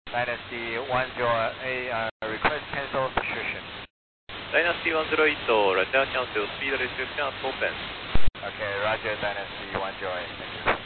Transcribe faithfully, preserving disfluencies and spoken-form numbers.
Dynasty one zero eight, uh, request cancel subscription. Dynasty one zero eight, Roger, cancel, speed restriction open. Okay, Roger, Dynasty one zero eight, thank you.